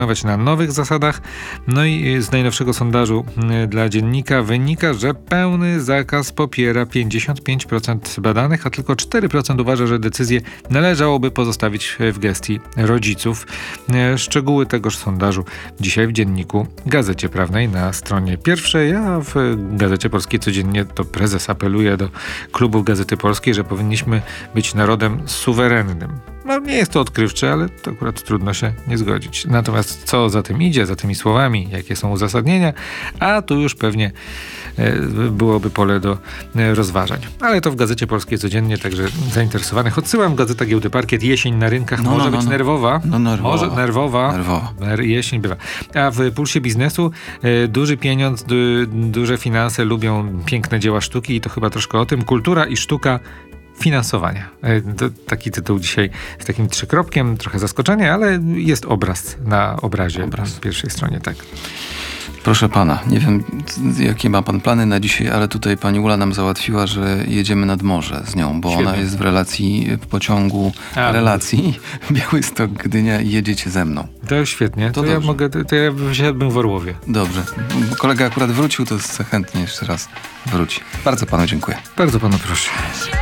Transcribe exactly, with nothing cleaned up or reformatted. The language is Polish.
na nowych zasadach. No i z najnowszego sondażu dla Dziennika wynika, że pełny zakaz popiera pięćdziesiąt pięć procent badanych, a tylko cztery procent uważa, że decyzję należałoby pozostawić w gestii rodziców. Szczegóły tegoż sondażu dzisiaj w Dzienniku, Gazecie Prawnej na stronie pierwszej, a w Gazecie Polskiej codziennie to prezes apeluje do klubów Gazety Polskiej, że powinniśmy być narodem suwerennym. No nie jest to odkrywcze, ale to akurat trudno się nie zgodzić. Natomiast co za tym idzie, za tymi słowami, jakie są uzasadnienia, a tu już pewnie e, byłoby pole do e, rozważań. Ale to w Gazecie Polskiej codziennie, także zainteresowanych odsyłam. Gazeta Giełdy Parkiet, jesień na rynkach no, może no, być no. nerwowa. No nerwowa. Może nerwowa. nerwowa. Jesień bywa. A w Pulsie Biznesu e, duży pieniądz, du, duże finanse lubią piękne dzieła sztuki i to chyba troszkę o tym. Kultura i sztuka finansowania. To taki tytuł dzisiaj z takim trzykropkiem, trochę zaskoczenie, ale jest obraz na obrazie Obraz. na pierwszej stronie, tak. Proszę pana, nie wiem, jakie ma pan plany na dzisiaj, ale tutaj pani Ula nam załatwiła, że jedziemy nad morze z nią, bo Świetnie. ona jest w relacji, w pociągu A, relacji Białystok, Gdynia i jedziecie ze mną. To świetnie. To, To ja dobrze. mogę, to ja wysiadłbym w Orłowie. Dobrze. Kolega akurat wrócił, to chętnie jeszcze raz wróci. Bardzo panu dziękuję. Bardzo panu proszę.